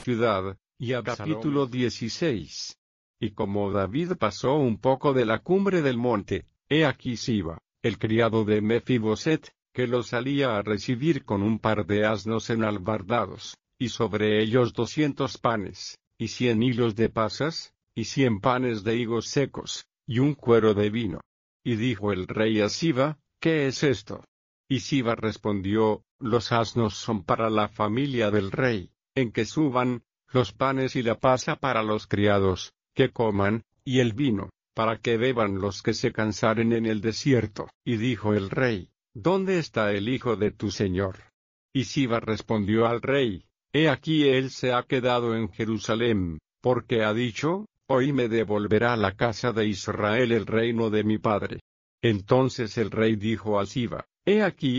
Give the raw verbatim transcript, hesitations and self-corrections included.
ciudad. Y Absalom. Capítulo dieciséis. Y como David pasó un poco de la cumbre del monte, he aquí Siba, el criado de Mefiboset, que lo salía a recibir con un par de asnos enalbardados, y sobre ellos doscientos panes, y cien hilos de pasas, y cien panes de higos secos, y un cuero de vino. Y dijo el rey a Siba, ¿qué es esto? Y Siba respondió, los asnos son para la familia del rey, en que suban, los panes y la pasa para los criados, que coman, y el vino, para que beban los que se cansaren en el desierto. Y dijo el rey, ¿dónde está el hijo de tu señor? Y Siba respondió al rey, he aquí él se ha quedado en Jerusalén, porque ha dicho, hoy me devolverá la casa de Israel el reino de mi padre. Entonces el rey dijo a Siba, he aquí,